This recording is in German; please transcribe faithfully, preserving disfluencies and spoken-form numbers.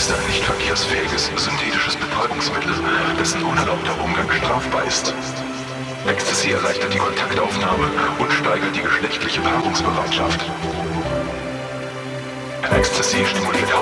ist ein nicht verkehrsfähiges, synthetisches Betäubungsmittel, dessen unerlaubter Umgang strafbar ist. Ecstasy erleichtert die Kontaktaufnahme und steigert die geschlechtliche Paarungsbereitschaft. Ecstasy stimuliert